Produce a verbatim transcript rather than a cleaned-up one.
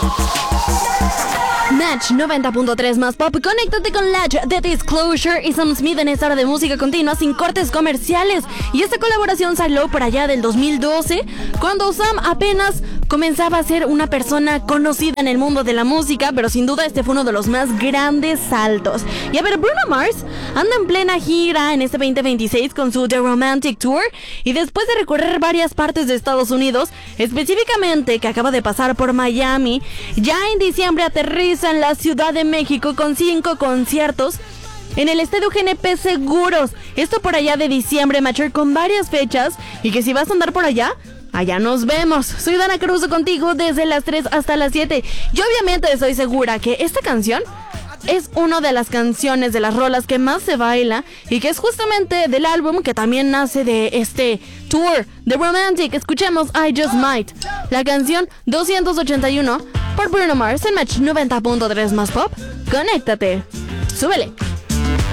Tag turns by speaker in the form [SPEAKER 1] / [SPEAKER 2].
[SPEAKER 1] Match noventa punto tres más pop. Conéctate con Latch, The Disclosure y Sam Smith en esta hora de música continua sin cortes comerciales. Y esta colaboración salió por allá del dos mil doce, cuando Sam apenas comenzaba a ser una persona conocida en el mundo de la música, pero sin duda este fue uno de los más grandes saltos. Y a ver, Bruno Mars anda en plena gira en este veinte veintiséis con su The Romantic Tour, y después de recorrer varias partes de Estados Unidos, específicamente que acaba de pasar por Miami, ya en diciembre aterriza en la Ciudad de México con cinco conciertos en el Estadio G N P Seguros. Esto por allá de diciembre, mature, con varias fechas, y que si vas a andar por allá, allá nos vemos. Soy Dana Caruso contigo desde las tres hasta las siete. Yo obviamente estoy segura que esta canción es una de las canciones, de las rolas que más se baila, y que es justamente del álbum que también nace de este tour, The Romantic. Escuchemos I Just Might, la canción doscientos ochenta y uno por Bruno Mars en Match noventa punto tres más pop. Conéctate, súbele.